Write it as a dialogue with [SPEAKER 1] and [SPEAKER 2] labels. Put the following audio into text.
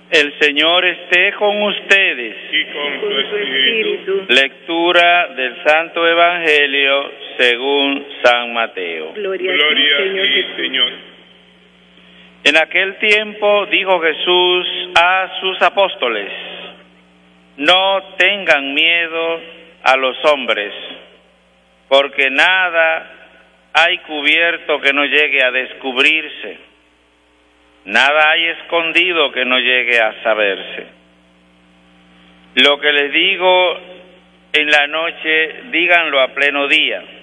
[SPEAKER 1] El Señor esté con ustedes.
[SPEAKER 2] Y con tu espíritu.
[SPEAKER 1] Lectura del Santo Evangelio según San Mateo.
[SPEAKER 2] Gloria a ti, Señor.
[SPEAKER 1] En aquel tiempo dijo Jesús a sus apóstoles: no tengan miedo a los hombres, porque nada hay cubierto que no llegue a descubrirse. Nada hay escondido que no llegue a saberse. Lo que les digo en la noche, díganlo a pleno día.